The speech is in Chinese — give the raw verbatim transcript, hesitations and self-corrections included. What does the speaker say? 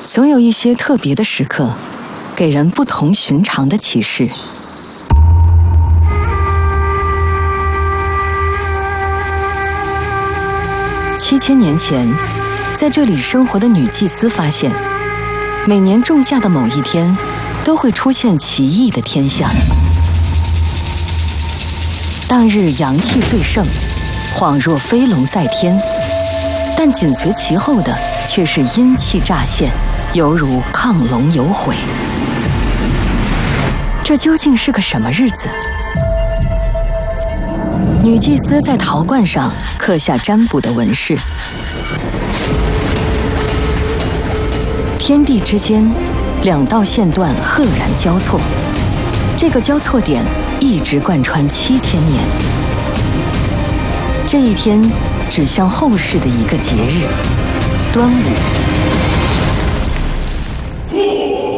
总有一些特别的时刻，给人不同寻常的启示。七千年前，在这里生活的女祭司发现，每年仲夏的某一天，都会出现奇异的天象。当日阳气最盛，恍若飞龙在天，但紧随其后的却是阴气乍现，犹如亢龙有悔。这究竟是个什么日子？女祭司在陶罐上刻下占卜的纹饰。天地之间，两道线段赫然交错，这个交错点一直贯穿七千年。这一天指向后世的一个节日——端午。